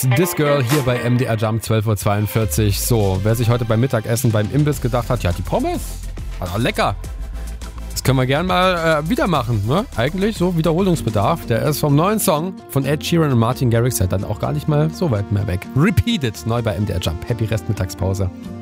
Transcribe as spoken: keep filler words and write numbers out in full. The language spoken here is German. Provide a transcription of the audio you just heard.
This Girl hier bei M D R Jump zwölf Uhr zweiundvierzig. So, wer sich heute beim Mittagessen beim Imbiss gedacht hat, ja, die Pommes, war doch lecker. Das können wir gern mal äh, wieder machen, ne? Eigentlich so Wiederholungsbedarf. Der ist vom neuen Song von Ed Sheeran und Martin Garrix dann auch gar nicht mal so weit mehr weg. Repeat it, neu bei M D R Jump. Happy Restmittagspause.